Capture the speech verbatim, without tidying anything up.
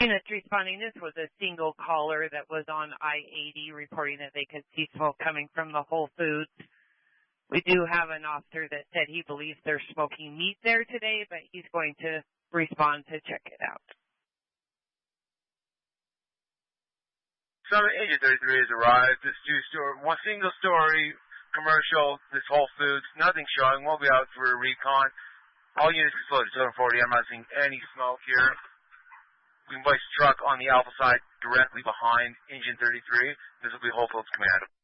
Units responding, this was a single caller that was on I eighty reporting that they could see smoke coming from the Whole Foods. We do have an officer that said he believes they're smoking meat there today, but he's going to respond to check it out. Summit Agent thirty-three has arrived. This two-story, one single-story commercial, this Whole Foods, nothing showing. We'll be out for a recon. All units exploded, seven forty. I'm not seeing any smoke here. We can place a truck on the Alpha side directly behind Engine thirty-three. This will be Whole Foods Command.